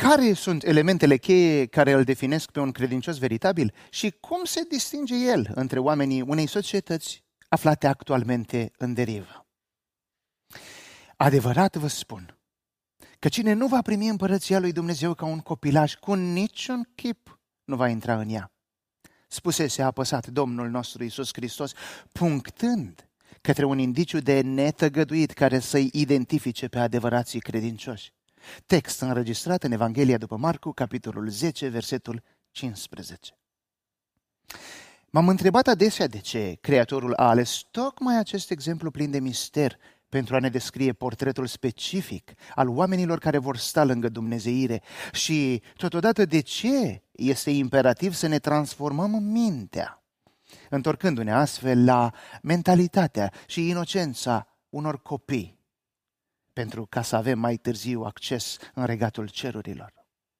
Care sunt elementele cheie care îl definesc pe un credincios veritabil și cum se distinge el între oamenii unei societăți aflate actualmente în derivă? Adevărat vă spun că cine nu va primi împărăția lui Dumnezeu ca un copilaș, cu niciun chip nu va intra în ea. Spusese apăsat Domnul nostru Iisus Hristos, punctând către un indiciu de netăgăduit care să-i identifice pe adevărații credincioși. Text înregistrat în Evanghelia după Marcu, capitolul 10, versetul 15. M-am întrebat adesea de ce Creatorul a ales tocmai acest exemplu plin de mister pentru a ne descrie portretul specific al oamenilor care vor sta lângă dumnezeire și totodată de ce este imperativ să ne transformăm mintea, întorcându-ne astfel la mentalitatea și inocența unor copii, pentru ca să avem mai târziu acces în regatul cerurilor.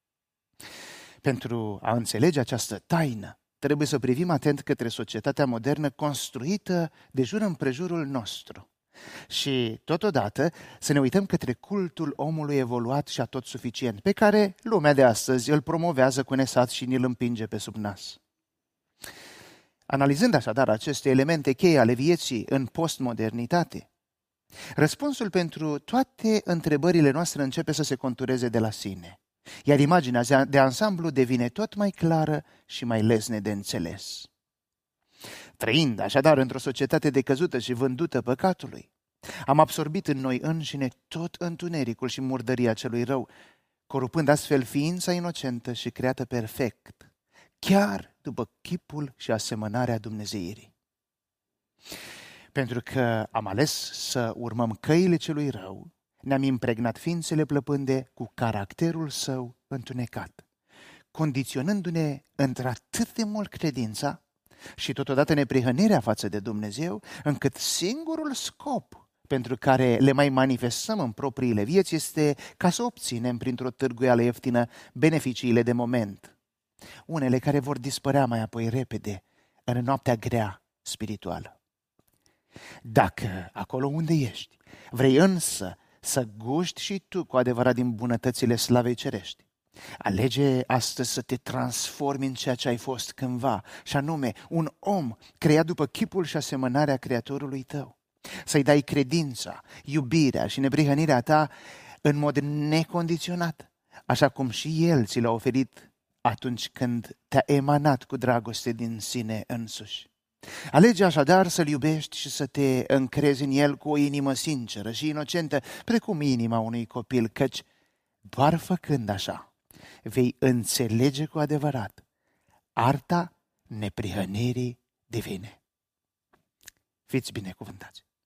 Pentru a înțelege această taină, trebuie să privim atent către societatea modernă construită de jur împrejurul nostru și, totodată, să ne uităm către cultul omului evoluat și atot suficient, pe care lumea de astăzi îl promovează cu nesat și ni-l împinge pe sub nas. Analizând așadar aceste elemente cheie ale vieții în postmodernitate, răspunsul pentru toate întrebările noastre începe să se contureze de la sine, iar imaginea de ansamblu devine tot mai clară și mai lesne de înțeles. Trăind așadar într-o societate decăzută și vândută păcatului, am absorbit în noi înșine tot întunericul și murdăria celui rău, corupând astfel ființa inocentă și creată perfect, chiar după chipul și asemănarea dumnezeirii. Pentru că am ales să urmăm căile celui rău, ne-am impregnat ființele plăpânde cu caracterul său întunecat, condiționându-ne într-atât de mult credința și totodată neprihănirea față de Dumnezeu, încât singurul scop pentru care le mai manifestăm în propriile vieți este ca să obținem printr-o târguială ieftină beneficiile de moment, unele care vor dispărea mai apoi repede în noaptea grea spirituală. Dacă acolo unde ești vrei însă să guști și tu cu adevărat din bunătățile slavei cerești, alege astăzi să te transformi în ceea ce ai fost cândva, și anume un om creat după chipul și asemănarea Creatorului tău. Să-i dai credința, iubirea și neprihănirea ta în mod necondiționat, așa cum și El ți l-a oferit atunci când te-a emanat cu dragoste din sine însuși. Alege așadar să-L iubești și să te încrezi în El cu o inimă sinceră și inocentă, precum inima unui copil, căci doar făcând așa vei înțelege cu adevărat arta neprihănirii divine. Fiți binecuvântați!